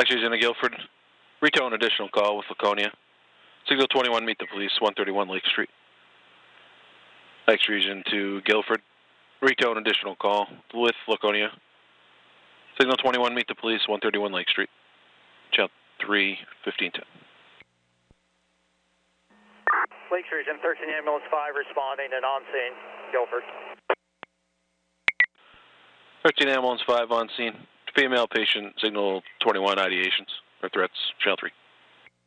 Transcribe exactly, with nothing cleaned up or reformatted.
Actually, in a Guilford. Retone additional call with Laconia. Signal twenty-one, meet the police, one thirty-one Lake Street. X region to Guilford. Retone additional call with Laconia. Signal twenty-one, meet the police, one thirty-one Lake Street. Channel three, fifteen ten. Lake Region, thirteen Ambulance five responding and on scene, Guilford. thirteen Ambulance five on scene. Female patient, signal twenty-one ideations or threats, channel three.